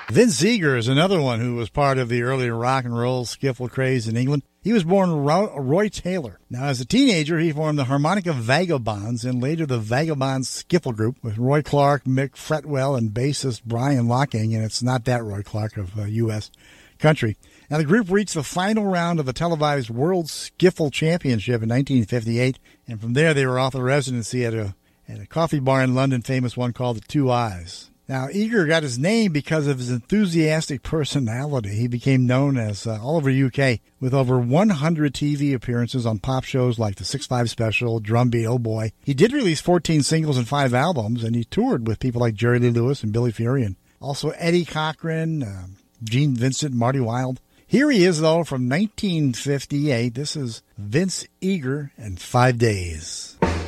Vince Eager is another one who was part of the early rock and roll skiffle craze in England. He was born Roy Taylor. Now, as a teenager, he formed the Harmonica Vagabonds and later the Vagabonds Skiffle Group with Roy Clark, Mick Fretwell, and bassist Brian Locking, and it's not that Roy Clark of U.S. country. Now, the group reached the final round of the televised World Skiffle Championship in 1958, and from there they were off the residency at a coffee bar in London, famous one called the Two Eyes. Now, Eager got his name because of his enthusiastic personality. He became known as all over UK with over 100 TV appearances on pop shows like the 6-5 Special, Drumbeat, Oh Boy. He did release 14 singles and 5 albums, and he toured with people like Jerry Lee Lewis and Billy Fury, and also Eddie Cochran, Gene Vincent, Marty Wilde. Here he is, though, from 1958. This is Vince Eager and 5 Days.